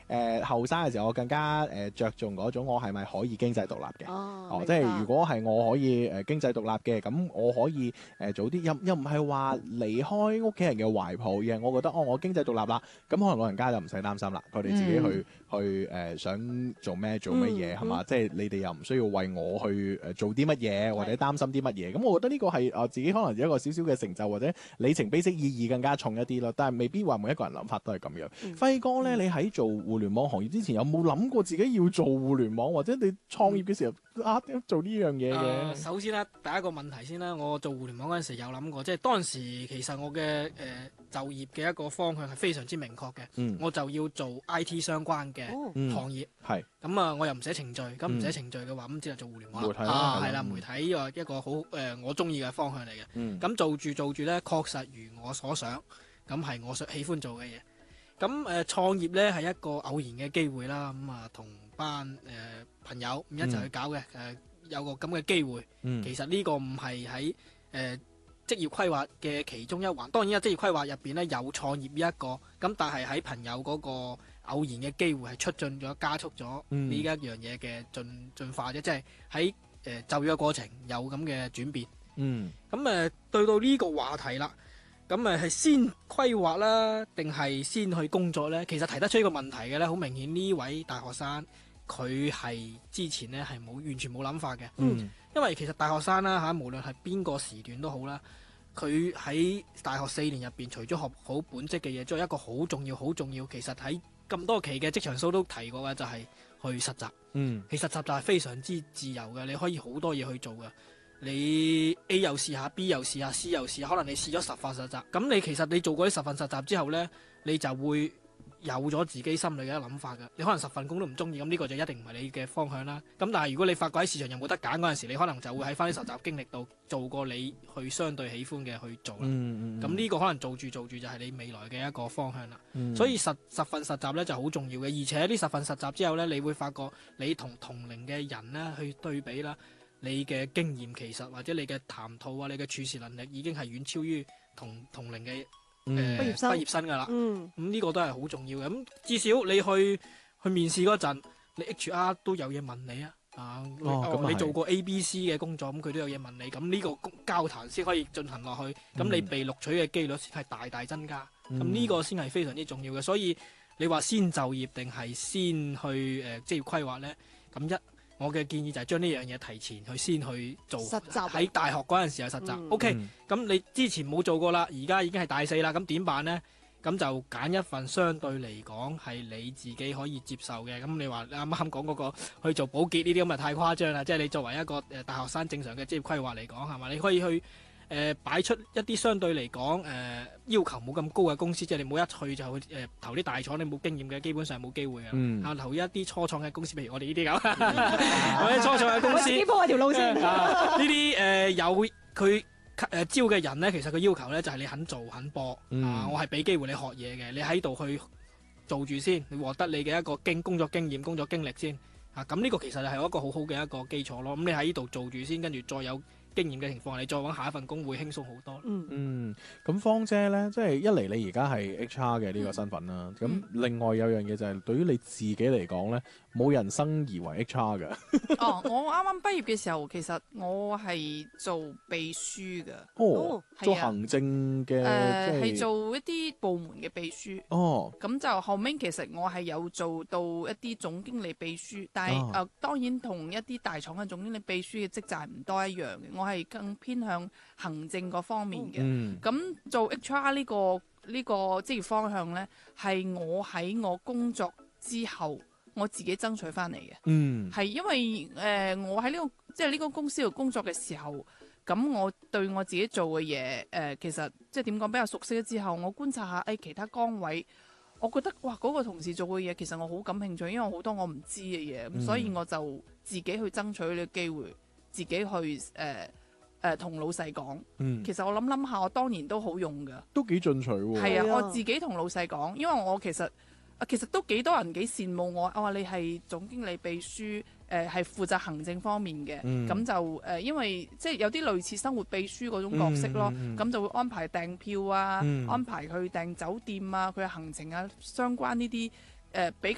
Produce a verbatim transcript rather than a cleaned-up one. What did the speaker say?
誒後生嘅時候，我更加誒、呃、着重嗰種我係咪可以經濟獨立嘅。 哦， 哦，即係如果係我可以誒、呃、經濟獨立嘅，咁我可以誒、呃、早啲，又又唔係話離開屋企人嘅懷抱，而係我覺得哦，我經濟獨立啦，咁可能老人家就唔使擔心啦，佢哋自己去、嗯、去誒、呃、想做咩做乜嘢係嘛？即係你哋又唔需要為我去誒做啲乜嘢或者擔心啲乜嘢，咁我覺得呢個係啊自己可能有一個少少嘅成就或者里程碑式意義更加重一啲咯，但係未必話每一個人諗法都係咁樣。嗯、輝哥咧，你喺做互聯網行業之前有冇諗過自己要做互聯網，或者你創業嘅時候啊做呢樣嘢嘅？ 呃、首先咧，第一個問題先啦，我做互聯網嗰陣時有諗過，即係當時其實我嘅誒、呃、就業嘅一個方向係非常之明確嘅，嗯、我就要做 I T 相關嘅行業。係咁啊，我又唔寫程序，咁唔寫程序嘅話，咁只係做互聯網啦。啊，係啦，媒體呢個一個好誒、呃、我中意嘅方向嚟嘅。咁、嗯、做住做住咧，確實如我所想，咁係我想喜歡做嘅嘢。咁誒、呃、創業咧係一個偶然嘅機會啦，咁啊同班誒、呃、朋友咁一齊去搞嘅，誒、嗯呃、有個咁嘅機會。嗯、其實呢個唔係喺誒職業規劃嘅其中一環，當然啊職業規劃入邊咧有創業呢一個，咁但係喺朋友嗰個偶然嘅機會係促進咗、加速咗呢一樣嘢嘅進進化啫，即係喺誒就業嘅過程有咁嘅轉變。嗯，咁誒、呃、對到呢個話題啦。咁誒係先規劃啦，定係先去工作呢？其實提得出呢個問題嘅呢，好明顯呢位大學生佢係之前呢係冇完全冇諗法嘅。嗯，因為其實大學生啦嚇，無論係邊個時段都好啦，佢喺大學四年入邊，除咗學好本職嘅嘢，仲有一個好重要、好重要，其實喺咁多期嘅職場數都提過嘅，就係去實習。嗯，其實實習係非常之自由嘅，你可以好多嘢去做嘅。你 A 又試下 B 又試下 C 又試下，可能你試咗十份實習，咁你其實你做過啲十份實習之後呢，你就會有咗自己心裏嘅一個諗法嘅。你可能十份工都唔中意，咁呢個就一定唔係你嘅方向啦。咁但係如果你發覺喺市場有冇得揀嗰陣時，你可能就會喺翻啲實習經歷度做過你去相對喜歡嘅去做啦。咁呢、嗯嗯、個可能做住做住就係你未來嘅一個方向啦。嗯、所以十十份實習呢就好重要嘅，而且呢十份實習之後呢，你會發覺你同同齡嘅人呢去對比啦。你嘅經驗其實或者你嘅談吐啊，你嘅處事能力已經係遠超於同同齡嘅誒畢業生噶啦。咁呢個都係好重要嘅。咁至少你去去面試嗰陣，你 H R 都有嘢問你啊。啊，哦、你做過 A、B、C 嘅工作，咁佢都有嘢問你。咁呢個交談先可以進行落去。咁、嗯、你被錄取嘅機率先係大大增加。咁呢、嗯、個先係非常之重要嘅。所以你話先就業定係先去誒、呃、職業規劃呢？咁一我嘅建議就係將呢樣嘢提前去先去做實習，喺大學嗰陣時候實習。嗯、OK，咁、嗯、你之前冇做過啦，而家已經係大四啦，咁點辦呢？咁就揀一份相對嚟講係你自己可以接受嘅。咁你話你啱啱講嗰個去做保潔呢啲咁啊太誇張啦！即係你作為一個誒大學生正常嘅職業規劃嚟講係嘛？你可以去誒擺、呃、出一啲相對嚟講誒要求冇咁高嘅公司，即係你冇一去就去誒、呃、投啲大廠，你冇經驗嘅基本上冇機會嘅。嗯、啊投一啲初創嘅公司，譬如我哋呢啲咁，或者初創嘅公司，自己鋪一條路先。呢啲誒有佢誒招嘅人咧，其實佢要求咧就係你肯做肯搏。嗯、啊，我係俾機會你學嘢嘅，你喺度去做住先，你獲得你嘅一個經工作經驗、工作經歷先。啊，咁呢個其實係一個好好嘅一個基礎咯。咁你喺呢度做住先，跟住再有經驗嘅情況，你再揾下一份工會輕鬆好多。嗯嗯， 咁芳姐呢，即係一嚟你而家係 H R 嘅呢個身份啦，咁、嗯、另外有樣嘢就係對於你自己嚟講呢，冇人生而為 H R 嘅。 哦，我啱啱畢業嘅時候，其實我係做秘書嘅。 哦，做行政嘅，誒係、呃、做一啲部門嘅秘書。哦，咁就後尾其實我係有做到一啲總經理秘書，但係誒、哦呃、當然同一啲大廠嘅總經理秘書嘅職責唔多一樣嘅，我係更偏向行政嗰方面嘅。咁、嗯、做 H R 呢、這個呢、這個職業方向呢，係我喺我工作之後我自己爭取翻嚟嘅。嗯，係因為誒、呃、我喺呢、這個即係呢個公司度工作嘅時候，咁我對我自己做嘅嘢誒，其實即係點講比較熟悉咗之後，我觀察下誒、哎、其他崗位，我覺得哇嗰、那個同事做嘅嘢，其實我好感興趣，因為好多我唔知嘅嘢，咁、嗯、所以我就自己去爭取呢個機會。自己去誒誒同老細講，嗯、其實我諗諗下，我當年都好用噶， 都幾進取喎。 係啊，我自己同老細講，因為我其實啊，其實都幾多人幾羨慕我。我話你係總經理秘書，誒、呃、係負責行政方面嘅，咁、嗯、就誒、呃、因為即係有啲類似生活秘書嗰種角色咯，咁、嗯嗯、就會安排訂票啊，嗯、安排去訂酒店啊，佢嘅行程啊，相關呢啲誒比較。